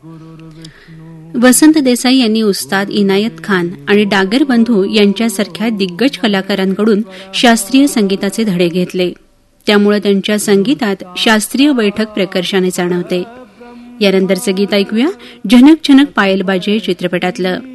वसंत देसाई यांनी उस्ताद इनायत खान आणि डागर बंधू यांच्यासारख्या दिग्गज कलाकारांकडून शास्त्रीय संगीताचे धडे घेतले. त्यामुळे त्यांच्या संगीतात शास्त्रीय बैठक प्रकर्षाने जाणवते. यानंतरचं गीत ऐकूया, झनक झनक पायल बाजे चित्रपटातलं.